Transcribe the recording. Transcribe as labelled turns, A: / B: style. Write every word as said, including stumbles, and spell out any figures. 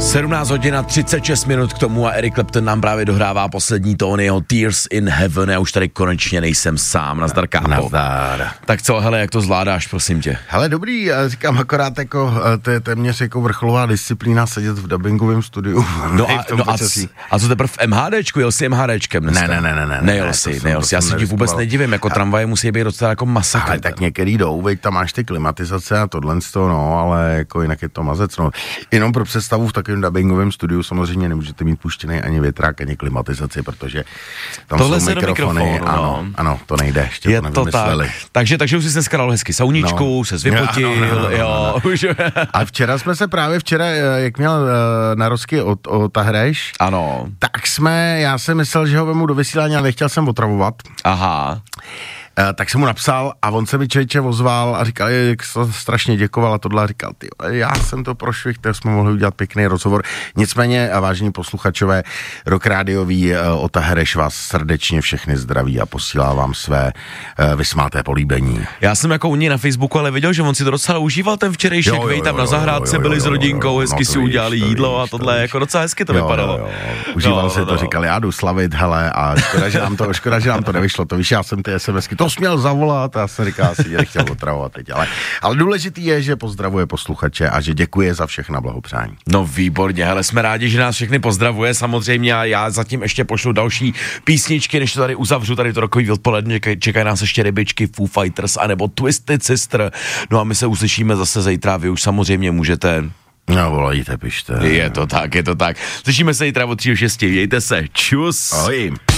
A: sedmnáct hodin a třicet šest minut k tomu a Eric Clapton nám právě dohrává poslední tóny jeho Tears in Heaven. Já už tady konečně nejsem sám. Nazdar, kámo.
B: Nazdar.
A: Tak co, hele, jak to zvládáš, prosím tě?
B: Hele, dobrý, já říkám akorát jako, to je téměř jako vrcholová disciplína sedět v dubbingovém studiu.
A: No a, no a, c, a co teprve v MHDčku, jel jsi MHDčkem dneska?
B: Ne, ne, ne, ne.
A: Nejel
B: ne,
A: jsi, nejel jsi, já si ti vůbec nedivím, jako tramvaje musí být docela jako masakr.
B: Ale tak některý jdou, veď tam máš ty klimatizace a tohle to, no, ale jako jinak je to mazec, no. Jenom pro představu v takovém dubbingovém studiu samozřejmě nemůžete mít puštěný ani větrák, ani klimatizaci, protože tam
A: tohle
B: jsou mikrofony,
A: mikrofonu,
B: ano,
A: no.
B: ano, to nejde, ještě
A: je
B: to
A: to tak. Takže, takže už jsi dneska dal hezky sauničku, no. Ses vypotil, no, no, no, no, jo. No, no.
B: A včera jsme se právě včera, jak měl uh, narozky od, od Tahreš,
A: ano.
B: Tak jsme, já jsem myslel, že ho vemu do vysílání, ale nechtěl jsem otravovat.
A: Aha.
B: Uh, tak jsem mu napsal a on se mi člověče ozval a říkal, jak jsem strašně děkoval a tohle a říkal, ty, já jsem to prošvih, tak jsme mohli udělat pěkný rozhovor. Nicméně, a vážení posluchačové, Rock Rádiový uh, Ota Hereš vás srdečně všechny zdraví a posílá vám své uh, vysmáté políbení.
A: Já jsem jako u něj na Facebooku, ale viděl, že on si to docela užíval ten včerejšek, vej tam na zahrádce byli s rodinkou, hezky si udělali jídlo a tohle, jako docela hezky to vypadalo.
B: Jo, jo. Užíval no, se to, no. Říkal, já jdu slavit, hele, a škoda, že nám to, škoda, že nám to nevyšlo, to víš, já jsem ty SMSky, to směl zavolat a jsem říkal, asi nechtěl otravovat teď, ale, ale důležitý je, že pozdravuje posluchače a že děkuje za všechna blahopřání.
A: No výborně, hele, jsme rádi, že nás všechny pozdravuje, samozřejmě a já zatím ještě pošlu další písničky, než to tady uzavřu, tady to rokový odpoledne, čekají nás ještě rybičky, Foo Fighters anebo Twisted Sister, no a my se uslyšíme zase zítra, vy už samozřejmě můžete.
B: No, volejte, pište.
A: Je to tak, je to tak. Slyšíme se zítra od tři do šesti, mějte se, čus.
B: Ahoj.